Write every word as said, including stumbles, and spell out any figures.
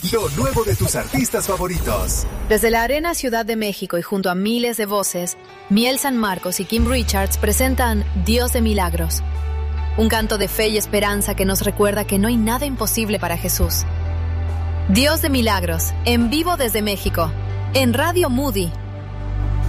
Lo nuevo de tus artistas favoritos. Desde la Arena Ciudad de México y junto a miles de voces, Miel San Marcos y Kim Richards presentan Dios de Milagros. Un canto de fe y esperanza que nos recuerda que no hay nada imposible para Jesús. Dios de Milagros, en vivo desde México, en Radio Moody